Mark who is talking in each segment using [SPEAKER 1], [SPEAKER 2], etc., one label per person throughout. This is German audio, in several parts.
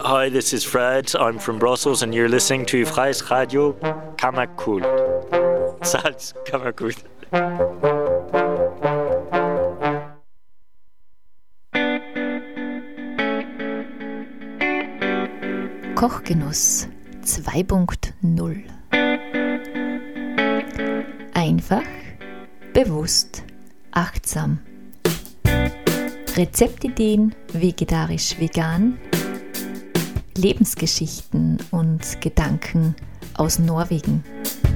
[SPEAKER 1] Hi, this is Fred. I'm from Brussels and you're listening to Freies Radio Kammerkult. Salz Kammerkult.
[SPEAKER 2] Kochgenuss 2.0. Einfach, bewusst, achtsam. Rezeptideen vegetarisch-vegan, Lebensgeschichten und Gedanken aus Norwegen.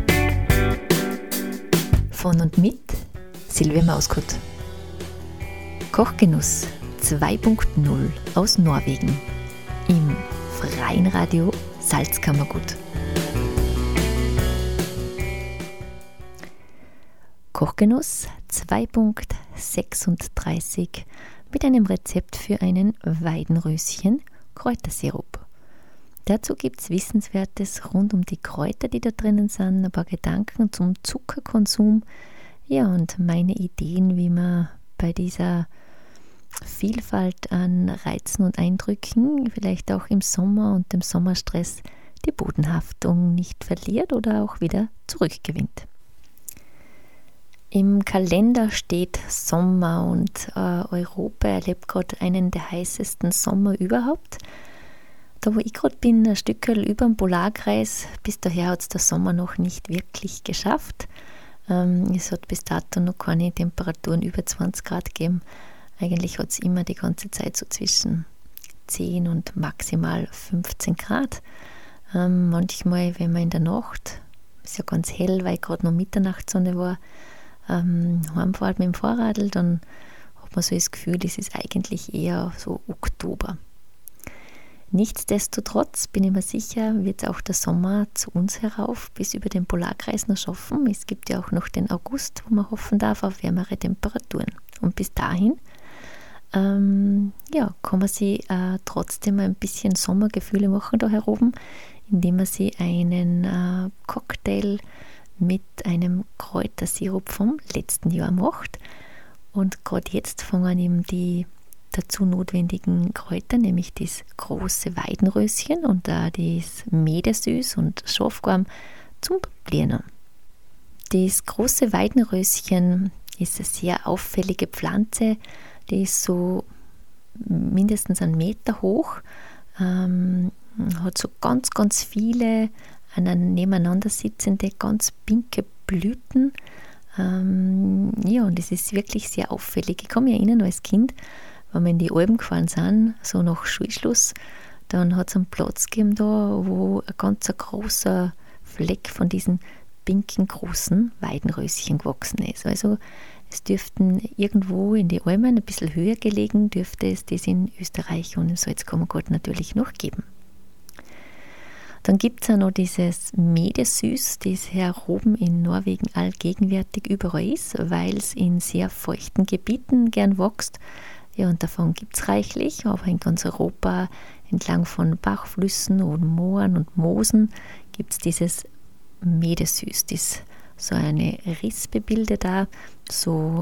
[SPEAKER 2] Von und mit Silvia Mauskott. Kochgenuss 2.0 aus Norwegen im Freien Radio Salzkammergut. Kochgenuss 2.36 mit einem Rezept für einen Weidenröschen-Kräutersirup. Dazu gibt es Wissenswertes rund um die Kräuter, die da drinnen sind, ein paar Gedanken zum Zuckerkonsum, ja, und meine Ideen, wie man bei dieser Vielfalt an Reizen und Eindrücken, vielleicht auch im Sommer und dem Sommerstress, die Bodenhaftung nicht verliert oder auch wieder zurückgewinnt. Im Kalender steht Sommer und Europa erlebt gerade einen der heißesten Sommer überhaupt. Da wo ich gerade bin, ein Stückchen über dem Polarkreis, bis daher hat es der Sommer noch nicht wirklich geschafft. Es hat bis dato noch keine Temperaturen über 20 Grad gegeben. Eigentlich hat es immer die ganze Zeit so zwischen 10 und maximal 15 Grad. Manchmal, wenn man in der Nacht, ist ja ganz hell, weil gerade noch Mitternachtssonne war, heimfahrt mit dem Fahrradl, dann hat man so das Gefühl, es ist eigentlich eher so Oktober. Nichtsdestotrotz bin ich mir sicher, wird es auch der Sommer zu uns herauf bis über den Polarkreis noch schaffen. Es gibt ja auch noch den August, wo man hoffen darf auf wärmere Temperaturen. Und bis dahin kann man sich trotzdem ein bisschen Sommergefühle machen da heroben, indem man sich einen Cocktail mit einem Kräutersirup vom letzten Jahr macht. Und gerade jetzt fangen eben die dazu notwendigen Kräuter, nämlich das große Weidenröschen und das Medesüß und Schafgarm zum Blühen an. Das große Weidenröschen ist eine sehr auffällige Pflanze, die ist so mindestens 1 Meter hoch, hat so ganz, ganz viele nebeneinander sitzende, ganz pinke Blüten. Und es ist wirklich sehr auffällig. Ich kann mich erinnern, als Kind, wenn wir in die Alpen gefahren sind, so nach Schulschluss, dann hat es einen Platz gegeben da, wo ein ganz großer Fleck von diesen pinken, großen Weidenröschen gewachsen ist. Also es dürften irgendwo in die Alpen, ein bisschen höher gelegen, dürfte es das in Österreich und im Salzkammergut natürlich noch geben. Dann gibt es auch noch dieses Medesüß, das hier oben in Norwegen allgegenwärtig überall ist, weil es in sehr feuchten Gebieten gern wächst. Ja, und davon gibt es reichlich, aber in ganz Europa entlang von Bachflüssen und Mooren und Moosen gibt es dieses Medesüß, das so eine Rispe bildet da, so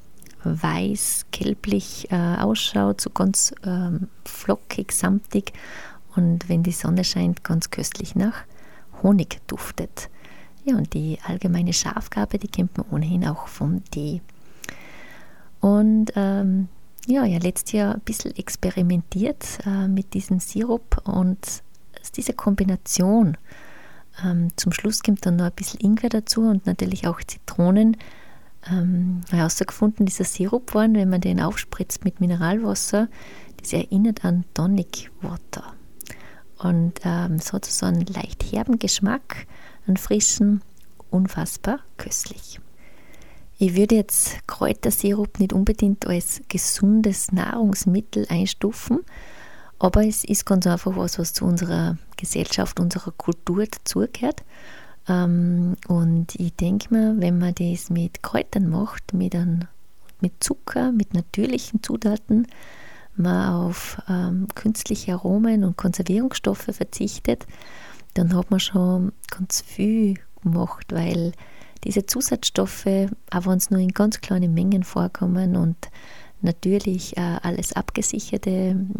[SPEAKER 2] weiß-gelblich ausschaut, so ganz flockig, samtig und wenn die Sonne scheint, ganz köstlich nach Honig duftet. Ja, und die allgemeine Schafgarbe, die kennt man ohnehin auch vom Tee. Und letztes Jahr ein bisschen experimentiert mit diesem Sirup und diese Kombination. Zum Schluss kommt dann noch ein bisschen Ingwer dazu und natürlich auch Zitronen. Herausgefunden, dieser Sirup waren, wenn man den aufspritzt mit Mineralwasser, das erinnert an Tonic Water. Und es hat so einen leicht herben Geschmack, einen frischen, unfassbar köstlich. Ich würde jetzt Kräutersirup nicht unbedingt als gesundes Nahrungsmittel einstufen, aber es ist ganz einfach was zu unserer Gesellschaft, unserer Kultur dazugehört. Und ich denke mir, wenn man das mit Kräutern macht, mit Zucker, mit natürlichen Zutaten, man auf künstliche Aromen und Konservierungsstoffe verzichtet, dann hat man schon ganz viel gemacht, weil diese Zusatzstoffe, auch wenn es nur in ganz kleinen Mengen vorkommen und natürlich alles abgesicherte